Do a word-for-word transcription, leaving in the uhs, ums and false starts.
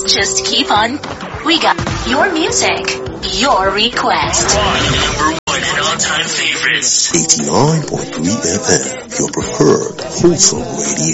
Just keep on. We got your music, your request. Number one and all-time favorites. eighty-nine point three F M, your preferred wholesome radio.